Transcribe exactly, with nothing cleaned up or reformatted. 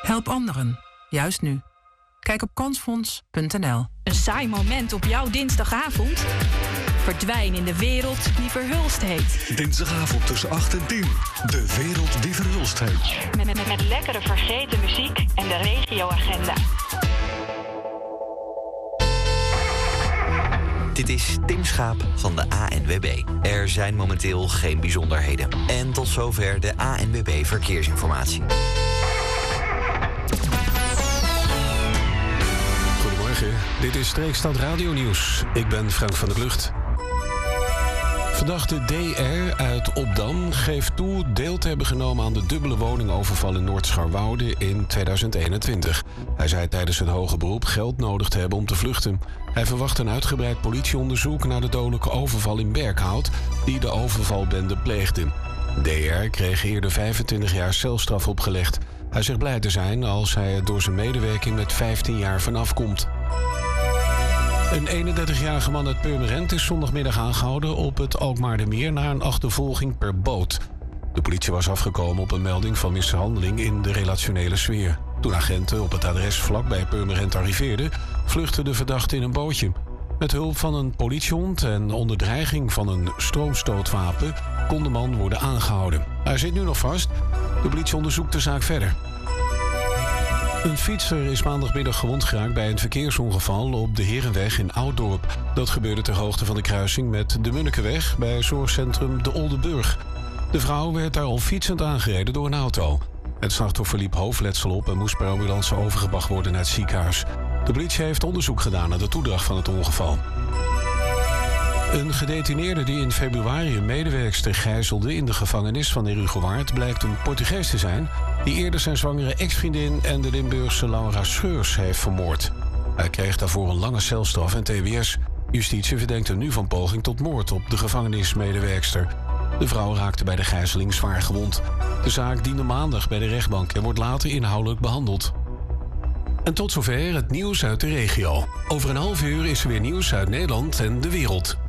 Help anderen. Juist nu. Kijk op kansfonds punt n l. Een saai moment op jouw dinsdagavond? Verdwijn in de wereld die verhulst heet. Dinsdagavond tussen acht en tien. De wereld die verhulst heet. Met, met, met lekkere vergeten muziek en de regioagenda. Dit is Tim Schaap van de A N W B. Er zijn momenteel geen bijzonderheden. En tot zover de A N W B Verkeersinformatie. Goedemorgen, dit is Streekstad Radio Nieuws. Ik ben Frank van der Vlucht. Verdachte D R uit Obdam geeft toe deel te hebben genomen aan de dubbele woningoverval in Noord-Scharwoude in tweeduizend eenentwintig. Hij zei tijdens het hoge beroep geld nodig te hebben om te vluchten. Hij verwacht een uitgebreid politieonderzoek naar de dodelijke overval in Berkhout die de overvalbende pleegde. D R kreeg eerder vijfentwintig jaar celstraf opgelegd. Hij zegt blij te zijn als hij er door zijn medewerking met vijftien jaar vanaf komt. Een eenendertigjarige man uit Purmerend is zondagmiddag aangehouden op het Alkmaardermeer na een achtervolging per boot. De politie was afgekomen op een melding van mishandeling in de relationele sfeer. Toen agenten op het adres vlakbij Purmerend arriveerden, vluchtte de verdachte in een bootje. Met hulp van een politiehond en onder dreiging van een stroomstootwapen kon de man worden aangehouden. Hij zit nu nog vast. De politie onderzoekt de zaak verder. Een fietser is maandagmiddag gewond geraakt bij een verkeersongeval op de Herenweg in Ouddorp. Dat gebeurde ter hoogte van de kruising met de Munnekeweg bij zorgcentrum De Oldenburg. De vrouw werd daar al fietsend aangereden door een auto. Het slachtoffer liep hoofdletsel op en moest per ambulance overgebracht worden naar het ziekenhuis. De politie heeft onderzoek gedaan naar de toedracht van het ongeval. Een gedetineerde die in februari een medewerkster gijzelde in de gevangenis van Herugewaard blijkt een Portugees te zijn die eerder zijn zwangere ex-vriendin en de Limburgse Laura Scheurs heeft vermoord. Hij kreeg daarvoor een lange celstraf en T B S. Justitie verdenkt hem nu van poging tot moord op de gevangenismedewerkster. De vrouw raakte bij de gijzeling zwaar gewond. De zaak diende maandag bij de rechtbank en wordt later inhoudelijk behandeld. En tot zover het nieuws uit de regio. Over een half uur is er weer nieuws uit Nederland en de wereld.